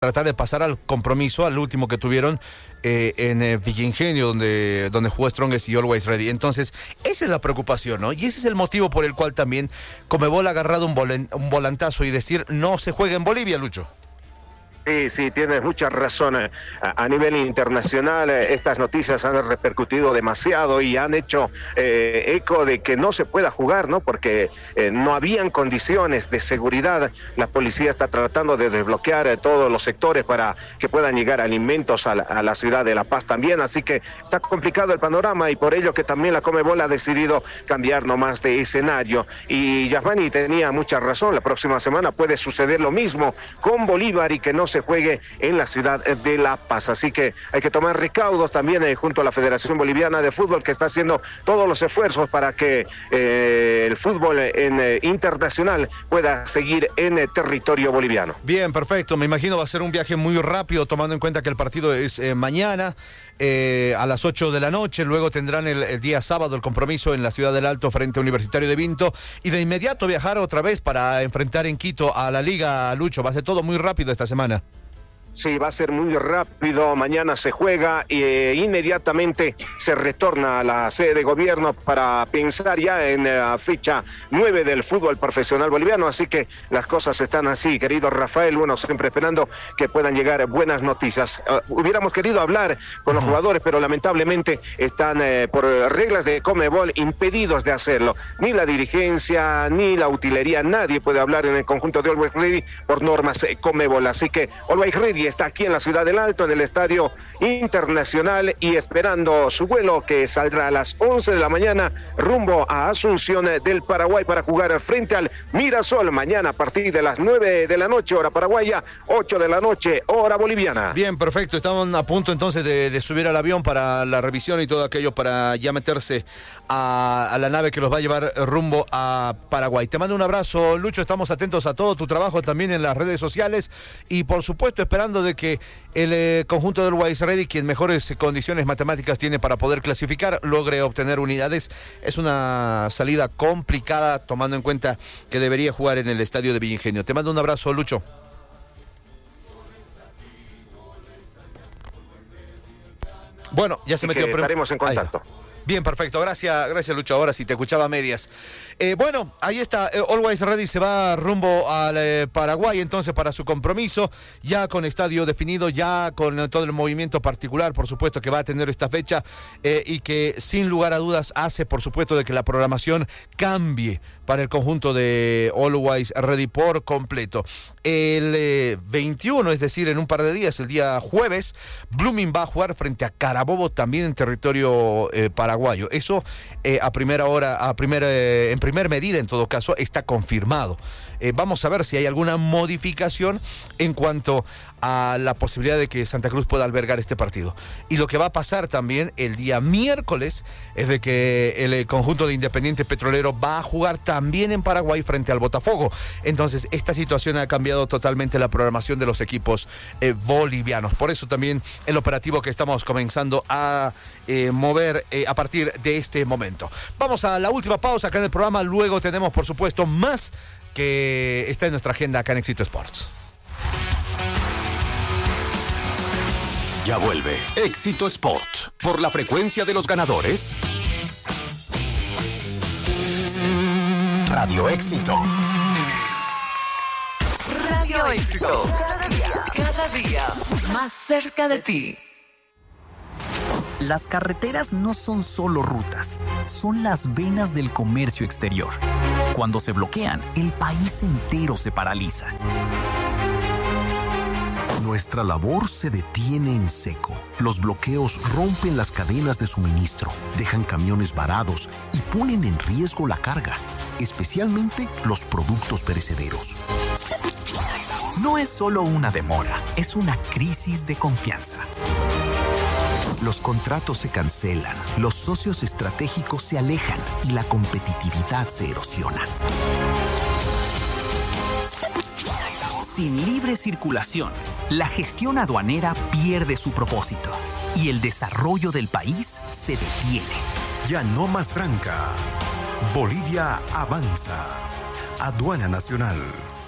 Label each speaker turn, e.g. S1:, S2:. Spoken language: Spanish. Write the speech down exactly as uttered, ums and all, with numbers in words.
S1: tratar de pasar al compromiso, al último que tuvieron eh, en eh, Villa Ingenio, donde, donde jugó Strongest y Always Ready. Entonces, esa es la preocupación, ¿no? Y ese es el motivo por el cual también Conmebol ha agarrado un, volen, un volantazo y decir, no se juega en Bolivia, Lucho.
S2: Sí, sí, tienes mucha razón. A, a nivel internacional, eh, estas noticias han repercutido demasiado y han hecho eh, eco de que no se pueda jugar, ¿no? Porque eh, no habían condiciones de seguridad. La policía está tratando de desbloquear eh, todos los sectores para que puedan llegar alimentos a la, a la ciudad de La Paz también. Así que está complicado el panorama y por ello que también la Conmebol ha decidido cambiar nomás de escenario. Y Yasmani tenía mucha razón. La próxima semana puede suceder lo mismo con Bolívar y que no se juegue en la ciudad de La Paz. Así que hay que tomar recaudos también eh, junto a la Federación Boliviana de Fútbol, que está haciendo todos los esfuerzos para que eh, el fútbol en, eh, internacional pueda seguir en eh, territorio boliviano.
S1: Bien, perfecto. Me imagino va a ser un viaje muy rápido, tomando en cuenta que el partido es eh, mañana eh, a las ocho de la noche. Luego tendrán el, el día sábado el compromiso en la Ciudad del Alto frente a Universitario de Vinto y de inmediato viajar otra vez para enfrentar en Quito a la Liga, Lucho. Va a ser todo muy rápido esta semana.
S2: Sí, va a ser muy rápido. Mañana se juega e inmediatamente se retorna a la sede de gobierno para pensar ya en la fecha nueve del fútbol profesional boliviano. Así que las cosas están así, querido Rafael. Bueno, siempre esperando que puedan llegar buenas noticias. Uh, hubiéramos querido hablar con los jugadores, pero lamentablemente están eh, por reglas de Conmebol impedidos de hacerlo. Ni la dirigencia, ni la utilería, nadie puede hablar en el conjunto de Always Ready por normas eh, Conmebol. Así que Always Ready está aquí en la Ciudad del Alto, en el Estadio Internacional, y esperando su vuelo que saldrá a las once de la mañana rumbo a Asunción del Paraguay para jugar frente al Mirasol mañana a partir de las nueve de la noche, hora paraguaya, ocho de la noche, hora boliviana.
S1: Bien, perfecto. Estaban a punto entonces de, de subir al avión para la revisión y todo aquello para ya meterse a, a la nave que los va a llevar rumbo a Paraguay. Te mando un abrazo, Lucho. Estamos atentos a todo tu trabajo también en las redes sociales y por supuesto esperando de que el eh, conjunto del Always Ready, quien mejores condiciones matemáticas tiene para poder clasificar, logre obtener unidades. Es una salida complicada tomando en cuenta que debería jugar en el estadio de Villa Ingenio. Te mando un abrazo, Lucho. Bueno, ya se metió. Pero
S2: estaremos en contacto.
S1: Bien, perfecto. Gracias, gracias, Lucho. Ahora sí te escuchaba a medias. Eh, bueno, ahí está. Eh, Always Ready se va rumbo al eh, Paraguay entonces para su compromiso, ya con estadio definido, ya con eh, todo el movimiento particular, por supuesto, que va a tener esta fecha eh, y que sin lugar a dudas hace, por supuesto, de que la programación cambie para el conjunto de Always Ready por completo. El eh, veintiuno, es decir, en un par de días, el día jueves, Blooming va a jugar frente a Carabobo, también en territorio eh, paraguayo. Eso eh, a primera hora, a primera, eh, en primer medida, en todo caso, está confirmado. Eh, vamos a ver si hay alguna modificación en cuanto a la posibilidad de que Santa Cruz pueda albergar este partido. Y lo que va a pasar también el día miércoles es de que el conjunto de Independiente Petrolero va a jugar también en Paraguay frente al Botafogo. Entonces, esta situación ha cambiado totalmente la programación de los equipos eh, bolivianos. Por eso también el operativo que estamos comenzando a eh, mover eh, a partir de este momento. Vamos a la última pausa acá en el programa. Luego tenemos, por supuesto, más que está en nuestra agenda acá en Éxito Sports.
S3: Ya vuelve Éxito Sport por la frecuencia de los ganadores. Radio Éxito.
S4: Radio Éxito. Cada día, cada día más cerca de ti.
S5: Las carreteras no son solo rutas, son las venas del comercio exterior. Cuando se bloquean, el país entero se paraliza.
S6: Nuestra labor se detiene en seco. Los bloqueos rompen las cadenas de suministro, dejan camiones varados y ponen en riesgo la carga, especialmente los productos perecederos.
S5: No es solo una demora, es una crisis de confianza.
S6: Los contratos se cancelan, los socios estratégicos se alejan y la competitividad se erosiona.
S5: Sin libre circulación, la gestión aduanera pierde su propósito y el desarrollo del país se detiene.
S7: Ya no más tranca. Bolivia avanza. Aduana Nacional.